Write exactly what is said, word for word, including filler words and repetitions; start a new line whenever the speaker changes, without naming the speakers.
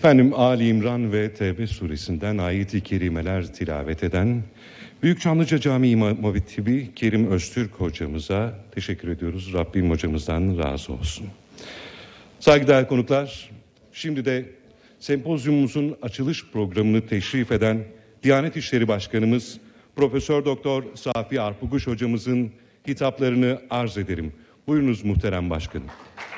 Efendim, Ali İmran ve Tevbe suresinden ayet-i kerimeler tilavet eden Büyük Çamlıca Camii İmam Hatibi Kerim Öztürk hocamıza teşekkür ediyoruz. Rabbim hocamızdan razı olsun. Saygıdeğer konuklar, şimdi de sempozyumumuzun açılış programını teşrif eden Diyanet İşleri Başkanımız Profesör Doktor Safi Arpuguş hocamızın hitaplarını arz ederim. Buyurunuz muhterem başkanım.